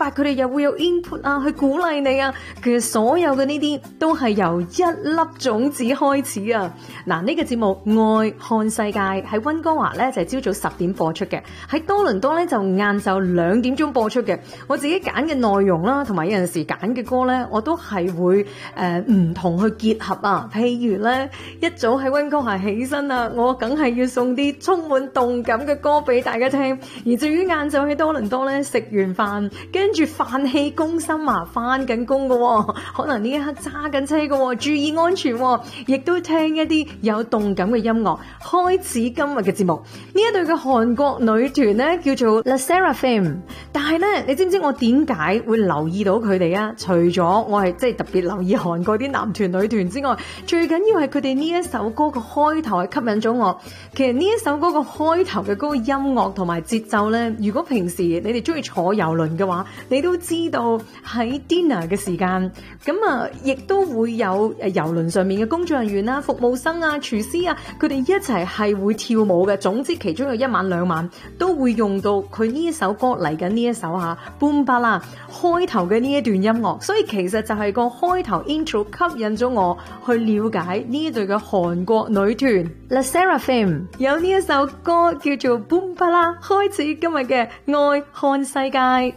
佢哋又會有 input 啊，去鼓勵你啊。其實所有嘅呢啲都係由一粒種子開始啊。嗱，呢個節目《愛看世界》喺溫哥華咧就係朝早10點播出嘅，喺多倫多咧就晏晝2點鐘播出嘅。我自己揀嘅內容啦，同埋有陣時揀嘅歌咧，我都係會唔同去結合啊。譬如咧，一早喺溫哥華起身啊，我梗係要送啲充滿動感嘅歌俾大家聽。而至於晏晝喺多倫多咧，食完飯跟住飯氣攻心啊，翻緊工嘅喎，可能呢一刻揸緊車嘅喎，注意安全喎，亦都聽一啲有動感嘅音樂。開始今日嘅節目，呢一對嘅韓國女團咧叫做 LE SSERAFIM， 但係咧，你知唔知我點解會留意到佢哋啊？除咗我係即係特別留意韓國啲男團女團之外，最緊要係佢哋呢一首歌嘅開頭係吸引咗我。其實呢一首歌嘅開頭嘅嗰個音樂同埋節奏咧，如果平時你哋中意坐遊輪嘅話，你都知道喺 dinner 嘅時間，咁啊，亦都會有遊輪上面嘅工作人員啦、服務生啊、廚師啊，佢哋一齊係會跳舞嘅。總之其中有1晚2晚都會用到佢呢一首歌嚟緊呢一首Boom Bala開頭嘅呢一段音樂，所以其實就係個開頭 intro 吸引咗我去了解呢一隊嘅韓國女團 LE SSERAFIM， 有呢一首歌叫做 Boom Bala， 開始今日嘅愛看世界。